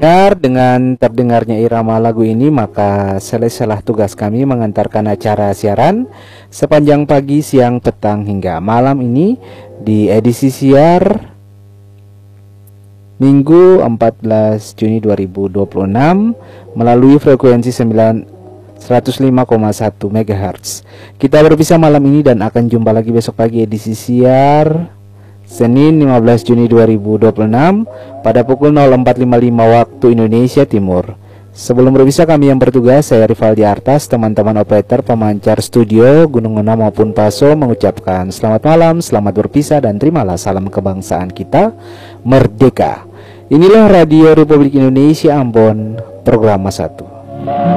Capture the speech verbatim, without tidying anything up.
Benar, dengan terdengarnya irama lagu ini maka selesailah tugas kami mengantarkan acara siaran sepanjang pagi, siang, petang hingga malam ini di edisi siar Minggu empat belas Juni dua ribu dua puluh enam melalui frekuensi seratus lima koma satu megahertz. Kita berpisah malam ini dan akan jumpa lagi besok pagi edisi siar Senin lima belas Juni dua ribu dua puluh enam pada pukul nol empat lima lima waktu Indonesia Timur. Sebelum berpisah, kami yang bertugas, saya Rivaldi Artas, teman-teman operator, pemancar studio, Gunung Enam maupun Paso mengucapkan selamat malam, selamat berpisah, dan terimalah salam kebangsaan kita, merdeka. Inilah Radio Republik Indonesia Ambon, program satu.